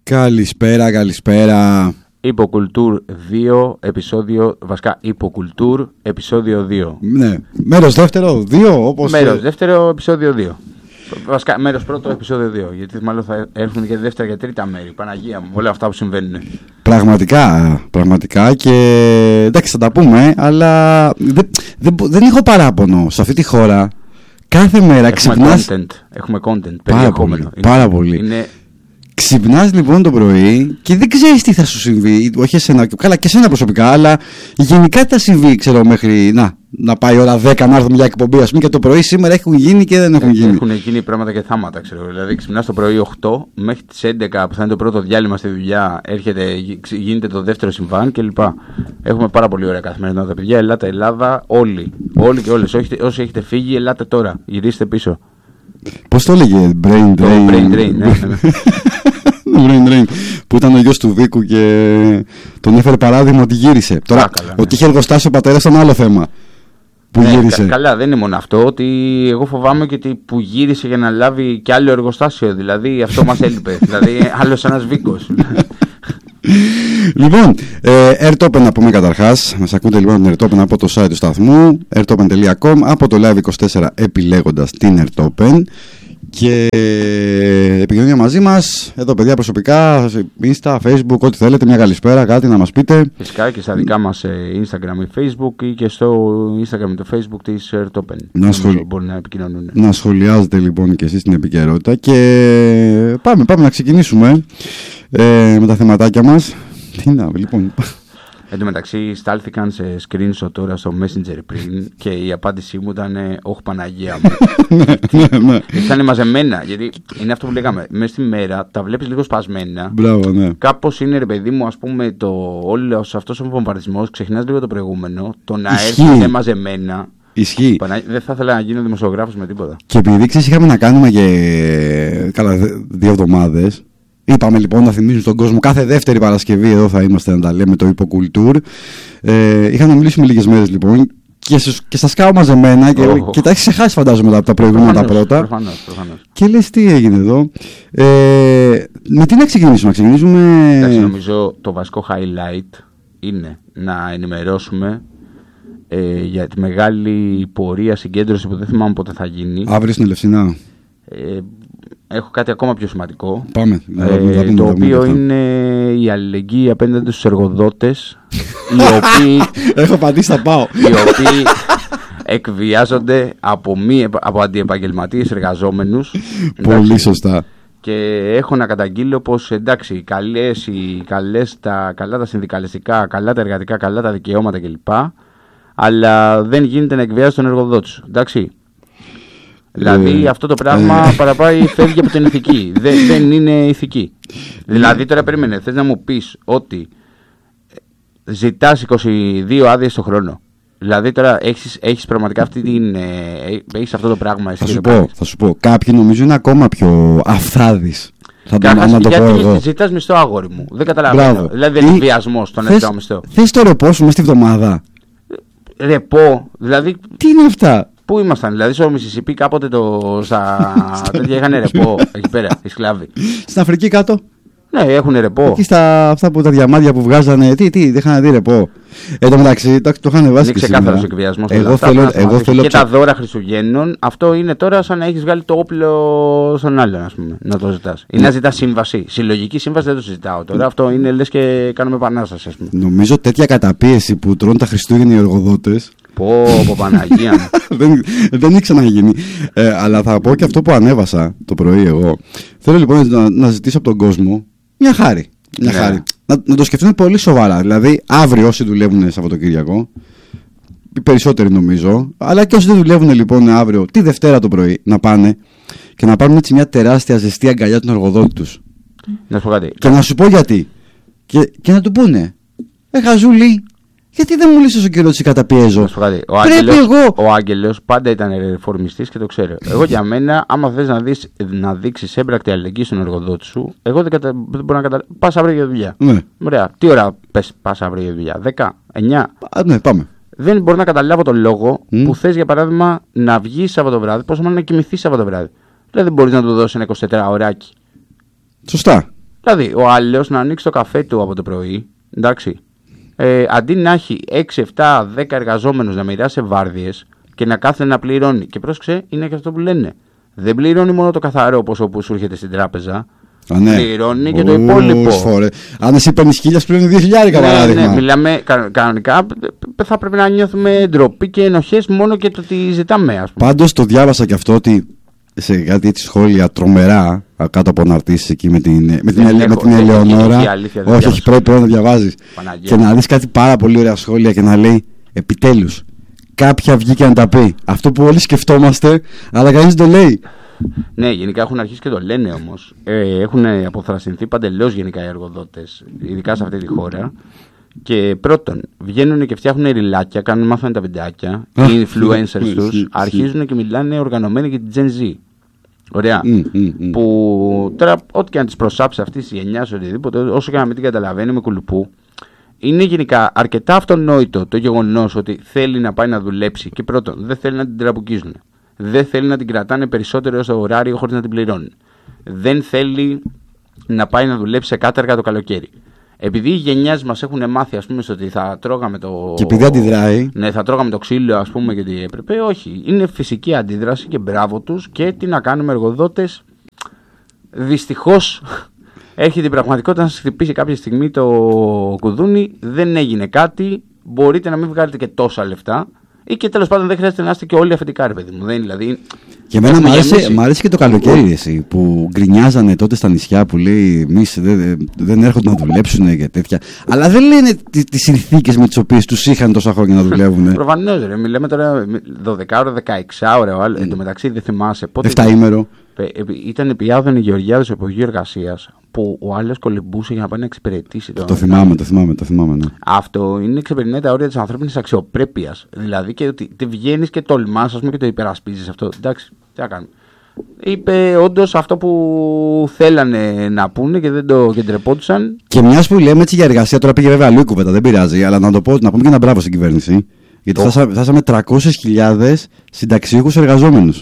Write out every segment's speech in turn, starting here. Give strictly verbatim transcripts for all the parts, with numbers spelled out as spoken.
Καλησπέρα, καλησπέρα. Υποκουλτούρ δύο, επεισόδιο, βασικά Υποκουλτούρ, επεισόδιο δύο. Ναι, μέρος δεύτερο, δύο, όπως... Μέρος δεύτερο, επεισόδιο δύο. Βασικά, μέρος πρώτο, επεισόδιο δύο. Γιατί μάλλον θα έρθουν και δεύτερα και τρίτα μέρη. Παναγία μου, όλα αυτά που συμβαίνουν. Πραγματικά, πραγματικά και εντάξει θα τα πούμε, αλλά δεν, δεν, δεν έχω παράπονο σε αυτή τη χώρα. Κάθε μέρα Έχουμε ξυπνάς... content, έχουμε content, Πάρα περιεχόμενο. πολύ, Είναι, πάρα πολύ. Είναι... Ξυπνάς λοιπόν το πρωί και δεν ξέρεις τι θα σου συμβεί. Όχι εσένα, καλά και εσένα προσωπικά, αλλά γενικά τι θα συμβεί, ξέρω, μέχρι να, να πάει η ώρα δέκα να έρθουμε για εκπομπή. Ας πούμε και το πρωί σήμερα έχουν γίνει και δεν έχουν γίνει. Έχουν γίνει πράγματα και θάματα, ξέρω. Δηλαδή, ξυπνάς το πρωί οκτώ μέχρι τις έντεκα που θα είναι το πρώτο διάλειμμα στη δουλειά. Έρχεται, γίνεται το δεύτερο συμβάν κλπ. Έχουμε πάρα πολύ ωραία καθημερινότητα, παιδιά. Ελάτε, Ελλάδα, όλοι. Όλοι και όλες. Όσοι έχετε φύγει, ελάτε τώρα. Γυρίστε πίσω. Πώς το έλεγε, brain drain. Το brain drain, ναι, ναι. Brain drain, που ήταν ο γιος του Βίκου και τον έφερε παράδειγμα ότι γύρισε. Τώρα, Α, καλά, ναι. ότι είχε εργοστάσιο ο πατέρας ήταν άλλο θέμα. Που ναι, γύρισε. Κα, καλά, δεν είναι μόνο αυτό. Ότι εγώ φοβάμαι και ότι που γύρισε για να λάβει και άλλο εργοστάσιο. Δηλαδή αυτό μας έλειπε. Δηλαδή άλλος ένας Βίκος. Λοιπόν, ε, AirTopen να πούμε καταρχάς. Μας ακούτε λοιπόν την AirTopen από το site του σταθμού airtopen τελεία com, από το Live είκοσι τέσσερα επιλέγοντας την AirTopen. Και επικοινωνία μαζί μας, εδώ παιδιά προσωπικά, Insta, Facebook, ό,τι θέλετε, μια καλησπέρα, κάτι να μας πείτε. Φυσικά και στα δικά μας Instagram ή Facebook ή και στο Instagram ή το Facebook της AirTopen. Να, σχολ... μπορεί να επικοινωνούν. Να σχολιάζετε λοιπόν και εσείς την επικαιρότητα και πάμε, πάμε να ξεκινήσουμε ε, με τα θεματάκια μας. Τι να, λοιπόν... Εν τω μεταξύ, στάλθηκαν σε screenshot τώρα στο Messenger πριν και η απάντησή μου ήταν «Όχ Παναγία μου». Ήρθανε μαζεμένα, γιατί είναι αυτό που λέγαμε. Μέσα στη μέρα τα βλέπεις λίγο σπασμένα. Μπράβο, ναι. Κάπως είναι, ρε παιδί μου, ας πούμε, το, όλος αυτός ο βομβαρδισμός, ξεχνάς λίγο το προηγούμενο. Το να Ισχύει. έρθει είναι μαζεμένα. Ισχύει. Πανα... Δεν θα ήθελα να γίνω δημοσιογράφος με τίποτα. Και επειδή ξέρεις, είχαμε να κάνουμε και καλά δύο εβδομάδες. Είπαμε λοιπόν να θυμίσουμε στον κόσμο κάθε δεύτερη Παρασκευή εδώ θα είμαστε να τα λέμε το Υποκουλτούρ. Ε, είχα να μιλήσουμε λίγες μέρες λοιπόν και, στους, και στα σκάω μαζεμένα και, oh. και τα έχεις ξεχάσει φαντάζομαι από τα προηγούμενα τα πρώτα. Προφανώς, προφανώς. Και λες τι έγινε εδώ. Ε, με τι να ξεκινήσουμε, να ξεκινήσουμε... Εντάξει, νομίζω το βασικό highlight είναι να ενημερώσουμε ε, για τη μεγάλη πορεία συγκέντρωση που δεν θυμάμαι πότε θα γίνει. Αύριο στην Ελευσινά. Ε, Έχω κάτι ακόμα πιο σημαντικό. Πάμε. Ε, θα πούμε, το θα οποίο πούμε είναι η αλληλεγγύη απέναντι στους εργοδότες οι οποίοι, έχω πατήσει, θα πάω. οι οποίοι εκβιάζονται από, μη, από αντιεπαγγελματίες εργαζόμενους. Πολύ εντάξει, σωστά. και έχω να καταγγείλω πως εντάξει, οι καλές, οι καλές, τα, καλά τα συνδικαλιστικά, καλά τα εργατικά, καλά τα δικαιώματα κλπ. Αλλά δεν γίνεται να εκβιάζει τον εργοδότη σου. Εντάξει. Δηλαδή αυτό το πράγμα ε... παραπάει, φεύγει από την ηθική. Δεν, δεν είναι ηθική. Δηλαδή τώρα περίμενε, θες να μου πεις ότι ζητάς είκοσι δύο άδειες το χρόνο. Δηλαδή τώρα έχεις, έχεις πραγματικά αυτή την, έχεις αυτό το πράγμα. Θα σου, πω, θα σου πω, κάποιοι νομίζω είναι ακόμα πιο αυθάδεις. Θα το, Κάχας, να το γιατί πω εγώ. ζητάς μισθό, αγόρι μου. Δεν καταλαβαίνω. Δηλαδή δεν είναι βιασμός τον έξω μισθό. Θες το ρεπό σου μες στη βδομάδα. Ρεπό, δηλαδή. Τι είναι αυτά. Πού ήμασταν, δηλαδή στο Μισισιπί κάποτε το. Στα τέτοια είχαν ρεπό εκεί πέρα, οι σκλάβοι. Στην Αφρική κάτω. Ναι, έχουν ρεπό. Εκεί στα αυτά που τα διαμάδια που βγάζανε. Τι, τι, δεν είχαν δει ρεπό. Εν τω μεταξύ, το, το είχαν βάσει. Είναι ξεκάθαρος εκβιασμός. Εγώ θέλω. Εγώ θέλω και τα δώρα Χριστουγέννων, αυτό είναι τώρα σαν να έχεις βγάλει το όπλο στον άλλον, ας πούμε. Να το ζητάς. Ή να ζητάς σύμβαση. Συλλογική σύμβαση δεν το συζητάω τώρα. Αυτό είναι λες και κάνουμε επανάσταση, ας πούμε. Νομίζω τέτοια καταπίεση που τρώνε τα Χριστούγεννα οι εργοδότες. Πω, πω Παναγία μου. δεν, δεν έχει ξαναγίνει. Ε, αλλά θα πω και αυτό που ανέβασα το πρωί εγώ. Θέλω λοιπόν να, να ζητήσω από τον κόσμο μια χάρη. Μια ναι. χάρη. Να, να το σκεφτούν πολύ σοβαρά. Δηλαδή, αύριο όσοι δουλεύουν Σαββατοκύριακο, οι περισσότεροι νομίζω, αλλά και όσοι δεν δουλεύουν λοιπόν αύριο, τη Δευτέρα το πρωί, να πάνε και να πάρουν έτσι μια τεράστια ζεστή αγκαλιά των εργοδότη τους. Να σου πω κάτι. Και να σου πω γιατί. Και, και να του πούνε, Ε, Χαζούλη, γιατί δεν μου λες όσο καιρό ότι καταπιέζω. Ο Άγγελος, εγώ... ο Άγγελος πάντα ήταν ρεφορμιστής και το ξέρω. Εγώ για μένα, άμα θες να, δεις, να δείξεις έμπρακτη αλληλεγγύη στον εργοδότη σου, εγώ δεν, κατα... δεν μπορώ να καταλάβω. Πας αύριο για δουλειά. Ναι. Ωραία. Τι ώρα πες, πας αύριο για δουλειά, δέκα, εννιά. Α, ναι, πάμε. Δεν μπορώ να καταλάβω τον λόγο mm. που θες για παράδειγμα να βγεις Σαββατο βράδυ, πόσο μάλλον να κοιμηθείς Σαββατο βράδυ. Δηλαδή δεν μπορείς να του δώσεις ένα εικοσιτετράωράκι. Σωστά. Δηλαδή, ο άλλος να ανοίξει το καφέ του από το πρωί, εντάξει, ε, αντί να έχει έξι, επτά, δέκα εργαζόμενους να μοιράσει βάρδιες και να κάθεται να πληρώνει. Και πρόσεξε, είναι και αυτό που λένε. Δεν πληρώνει μόνο το καθαρό ποσό που σου έρχεται στην τράπεζα. Α, ναι. Πληρώνει και το υπόλοιπο. Φορέ. Αν εσύ παίρνει χίλια, πληρώνει δύο χιλιάρικα, παράδειγμα. Ναι, ναι, μιλάμε κα, κανονικά. Θα πρέπει να νιώθουμε ντροπή και ενοχές μόνο και το ότι ζητάμε, ας πούμε. Πάντως το διάβασα και αυτό ότι σε κάτι έτσι σχόλια τρομερά κάτω από αναρτήσεις εκεί με την, με την, με την Ελεονόρα. Όχι, όχι, πρέπει, πρέπει να διαβάζεις. Και να δεις κάτι πάρα πολύ ωραία σχόλια και να λέει επιτέλους. Κάποια βγήκε να τα πει. Αυτό που όλοι σκεφτόμαστε, αλλά κανείς δεν το λέει. Ναι, γενικά έχουν αρχίσει και το λένε όμως. Ε, έχουν αποθρασινθεί παντελώς γενικά οι εργοδότες, ειδικά σε αυτή τη χώρα. Και πρώτον, βγαίνουν και φτιάχνουν ριλάκια, κάνουν μάθανε τα βιντεάκια. Οι influencers τους αρχίζουν και μιλάνε οργανωμένοι για την Gen Z. Ωραία. Που τώρα, ό,τι και αν τις προσάψει αυτή η γενιά ή οτιδήποτε, όσο και να μην την καταλαβαίνει με κουλουπού. Είναι γενικά αρκετά αυτονόητο το γεγονός ότι θέλει να πάει να δουλέψει και πρώτον δεν θέλει να την τραμπουκίζουν. Δεν θέλει να την κρατάνε περισσότερο στο ωράριο χωρίς να την πληρώνουν. Δεν θέλει να πάει να δουλέψει σε κάτεργα το καλοκαίρι. Επειδή οι γενιές μας έχουν μάθει, ας πούμε, στο ότι θα τρώγαμε το. Και επειδή αντιδράει. Ναι, θα τρώγαμε το ξύλο, ας πούμε, γιατί έπρεπε. Όχι. Είναι φυσική αντίδραση και μπράβο τους και τι να κάνουμε εργοδότες. Δυστυχώς. Έχει την πραγματικότητα να σας χτυπήσει κάποια στιγμή το κουδούνι, δεν έγινε κάτι, μπορείτε να μην βγάλετε και τόσα λεφτά ή και τέλος πάντων δεν χρειάζεται να είστε και όλοι αφεντικά, ρε παιδί μου. Δεν, δηλαδή, και εμένα μου άρεσε, άρεσε και το καλοκαίρι εσύ, που γκρινιάζανε τότε στα νησιά που λέει εμείς δεν, δεν έρχονται να δουλέψουν και τέτοια. Αλλά δεν λένε τις συνθήκες με τις οποίες τους είχαν τόσα χρόνια να δουλεύουν. Προφανώς, ρε, μιλάμε τώρα δώδεκα ώρα, δεκαέξι ώρα, εν τω μεταξύ δεν θυμάσαι πότε. εφτάήμερο. Ήταν επί Άδωνη Γεωργιάδη στο Υπουργείο Εργασίας που ο άλλος κολυμπούσε για να πάει να εξυπηρετήσει. Το, το θυμάμαι, το θυμάμαι, το θυμάμαι. Ναι. Αυτό είναι ξεπερνάει τα όρια της ανθρώπινης αξιοπρέπειας. Δηλαδή και ότι βγαίνεις και τολμάς, ας πούμε, και το υπερασπίζεις αυτό. Εντάξει, τι να κάνουμε. Είπε όντως αυτό που θέλανε να πούνε και δεν το κεντρεπόντουσαν. Και μιας που λέμε έτσι για εργασία, τώρα πήγε βέβαια αλλού η κουβέντα, δεν πειράζει, αλλά να το πω, να πούμε και ένα μπράβο στην κυβέρνηση. Γιατί το... φτάσαμε τριακόσιες χιλιάδες συνταξιούχους εργαζόμενους.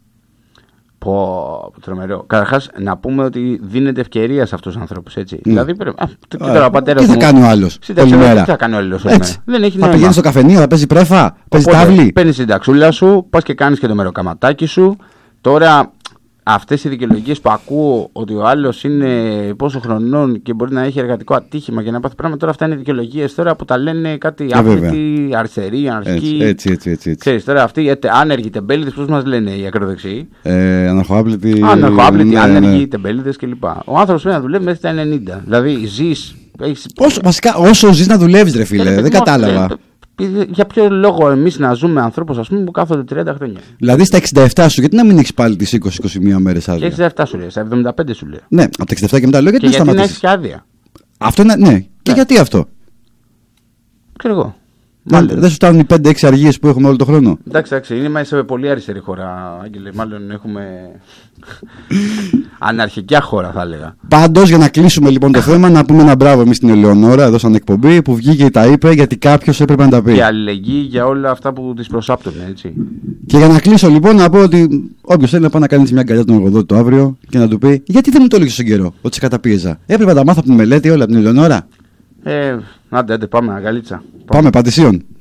Πω, τρομερό. Καταρχάς, να πούμε ότι δίνεται ευκαιρία σε αυτούς τους ανθρώπους, έτσι. Mm. Δηλαδή, πρέπει. Α, και τώρα ο πατέρας τι θα κάνει ο άλλος όλη μέρα. Τι θα κάνει ο άλλος όλη μέρα. Δεν έχει νόημα. Θα πηγαίνει στο καφενείο, θα παίζει πρέφα, παίζει τάβλη. Παίρνεις την ταξούλα σου, πας και κάνεις και το μεροκαματάκι σου. Τώρα, αυτές οι δικαιολογίες που ακούω ότι ο άλλος είναι πόσο χρονών και μπορεί να έχει εργατικό ατύχημα και να πάθει πράγματα, τώρα αυτά είναι δικαιολογίες τώρα που τα λένε κάτι άθλητοι, αριστεροί, αναρχικοί. Έτσι, έτσι, έτσι. Ξέρεις τώρα αυτοί οι άνεργοι τεμπέληδες, πώς μας λένε οι ακροδεξιοί. Ε, αναρχοάπλητοι. Αναρχοάπλητοι, άνεργοι τεμπέληδες κλπ. Ο άνθρωπος πρέπει να δουλεύει μέχρι τα ενενήντα. Δηλαδή ζεις. Έχεις... Όσο, βασικά, όσο ζεις να δουλεύεις, ρε φίλε, δεν, δεν κατάλαβα. Για ποιο λόγο εμείς να ζούμε ανθρώπους, ας πούμε, που κάθονται τριάντα χρόνια. Δηλαδή στα εξήντα επτά σου, γιατί να μην έχεις πάλι τις είκοσι με είκοσι μία μέρες άδεια. εξήντα επτά σου λέει, στα εβδομήντα πέντε σου λέει. Ναι, από τα εξήντα επτά και μετά λέω γιατί και να γιατί σταματήσεις. Να έχεις και άδεια. Αυτό είναι, ναι. ναι. Και γιατί αυτό. Ξέρω εγώ. Δεν, δεν σου φτάνουν οι πέντε έξι αργίες που έχουμε όλο τον χρόνο. Εντάξει, εντάξει, είναι σε πολύ αριστερή χώρα, Άγγελε. Μάλλον έχουμε αναρχικιά χώρα, θα έλεγα. Πάντως, για να κλείσουμε λοιπόν το θέμα, να πούμε ένα μπράβο εμείς στην Ελεονόρα, εδώ σαν εκπομπή, που βγήκε και τα είπε, γιατί κάποιος έπρεπε να τα πει. Και αλληλεγγύη για όλα αυτά που τις προσάπτουν, έτσι. Και για να κλείσω λοιπόν, να πω ότι όποιος θέλει να πάει να κάνει μια αγκαλιά τον εργοδότη το αύριο και να του πει, γιατί δεν μου το έλεγε στον καιρό, ότι σε καταπίεζα. Έπρεπε να τα μάθω από τη μελέτη όλα από την Ελεονόρα. Ε, άντε, άντε, πάμε, αγκαλίτσα. Πάμε, Παντησίων.